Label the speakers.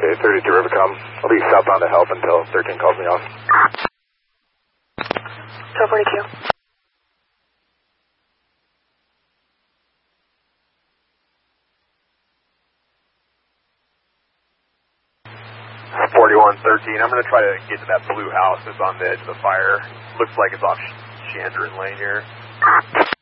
Speaker 1: Okay, 32 Rivercom. I'll be southbound to help until 13 calls me off.
Speaker 2: 1242.
Speaker 1: 4113. I'm going to try to get to that blue house that's on the edge of the fire. Looks like it's off Chandron Lane here.